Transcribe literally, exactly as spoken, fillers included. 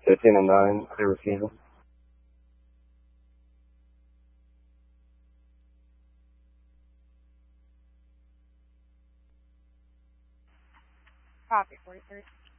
to ten and nine, I refuse. Copy, forty-three.